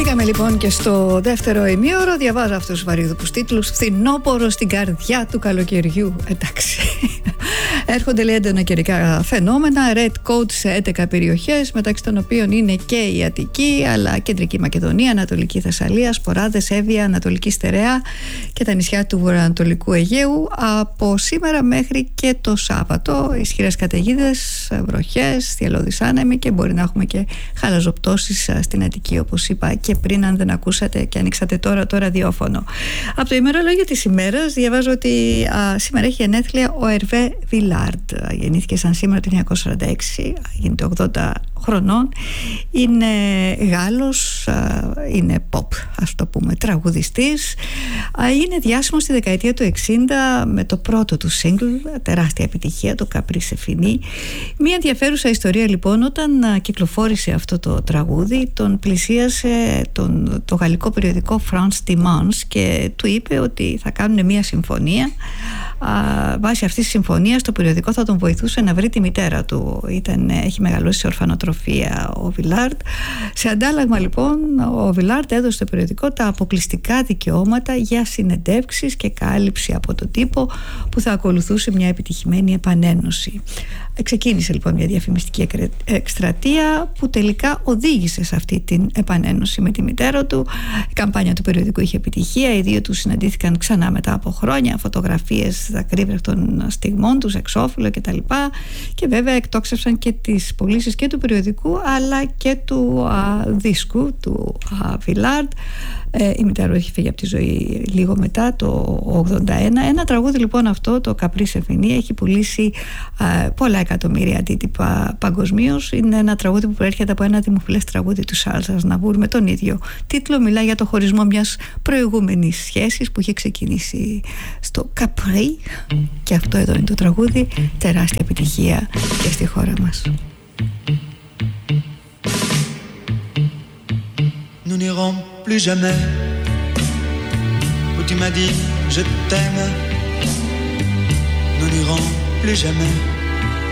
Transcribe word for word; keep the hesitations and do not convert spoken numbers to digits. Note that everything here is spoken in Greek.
Μπήκαμε λοιπόν και στο δεύτερο ημίωρο. Διαβάζω αυτούς τους βαρύδουπους τίτλους. Φθινόπορο στην καρδιά του καλοκαιριού. Εντάξει. Έρχονται λέει έντονα καιρικά φαινόμενα. Red code σε έντεκα περιοχές, μεταξύ των οποίων είναι και η Αττική, αλλά Κεντρική Μακεδονία, Ανατολική Θεσσαλία, Σποράδες, Εύβοια, Ανατολική Στερεά και τα νησιά του Βορειοανατολικού Αιγαίου. Από σήμερα μέχρι και το Σάββατο, ισχυρές καταιγίδες, βροχές, θυελλώδεις άνεμοι και μπορεί να έχουμε και χαλαζοπτώσεις στην Αττική, όπως είπα και πριν, αν δεν ακούσατε και ανοίξατε τώρα το ραδιόφωνο. Από το ημερολόγιο της ημέρας διαβάζω ότι α, σήμερα έχει γενέθλια ο Ερβέ Βιλάρντ. Γεννήθηκε σαν σήμερα το χίλια εννιακόσια σαράντα έξι, γίνεται ογδόντα χρονών. Είναι Γάλλος, είναι pop, ας το πούμε, τραγουδιστής. Είναι διάσημος στη δεκαετία του εξήντα με το πρώτο του single, τεράστια επιτυχία, το Caprice Fini. Μια ενδιαφέρουσα ιστορία λοιπόν, όταν κυκλοφόρησε αυτό το τραγούδι, τον πλησίασε τον, το γαλλικό περιοδικό France Dimanche και του είπε ότι θα κάνουν μια συμφωνία. Α, βάσει αυτής της συμφωνίας το περιοδικό θα τον βοηθούσε να βρει τη μητέρα του. Ήταν, έχει μεγαλώσει σε ορφανοτροφία ο Βιλάρντ. Σε αντάλλαγμα λοιπόν ο Βιλάρντ έδωσε στο περιοδικό τα αποκλειστικά δικαιώματα για συνεντεύξεις και κάλυψη από τον τύπο που θα ακολουθούσε μια επιτυχημένη επανένωση. Ξεκίνησε λοιπόν μια διαφημιστική εκστρατεία που τελικά οδήγησε σε αυτή την επανένωση με τη μητέρα του. Η καμπάνια του περιοδικού είχε επιτυχία, οι δύο τους συναντήθηκαν ξανά μετά από χρόνια, φωτογραφίες δακρύβρεχτων στιγμών τους, εξώφυλλο κτλ. Και βέβαια εκτόξευσαν και τις πωλήσεις και του περιοδικού αλλά και του α, δίσκου του Βιλάρντ. Ε, η μητέρα έχει φύγει από τη ζωή λίγο μετά, το ογδόντα ένα. Ένα τραγούδι λοιπόν αυτό, το Caprice Fini, έχει πουλήσει α, πολλά εκατομμύρια αντίτυπα παγκοσμίως. Είναι ένα τραγούδι που προέρχεται από ένα δημοφιλές τραγούδι του Charles Aznavour με τον ίδιο τίτλο. Μιλάει για το χωρισμό μιας προηγούμενης σχέσης που είχε ξεκινήσει στο Capri. Και αυτό εδώ είναι το τραγούδι, τεράστια επιτυχία και στη χώρα μας. Nous n'irons plus jamais où tu m'as dit je t'aime. Nous n'irons plus jamais